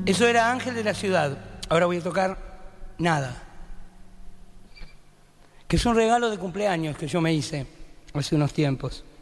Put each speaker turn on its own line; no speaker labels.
Eso era Ángel de la Ciudad. Ahora voy a tocar Nada, que es un regalo de cumpleaños que yo me hice hace unos tiempos.